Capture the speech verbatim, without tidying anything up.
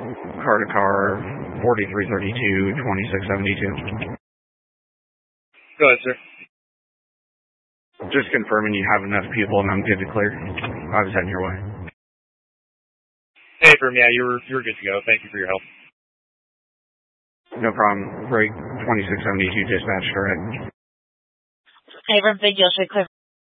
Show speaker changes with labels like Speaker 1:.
Speaker 1: car to car, forty-three thirty-two, twenty-six seventy-two.
Speaker 2: Go ahead, sir.
Speaker 1: Just confirming you have enough people and I'm good to clear. I was heading your way.
Speaker 2: Hey, Firm, yeah, you're, you're good to go. Thank you for your help.
Speaker 1: No problem. Break twenty-six seventy-two dispatch, correct.
Speaker 3: Hey, Firm, thank you. I'll show you clear.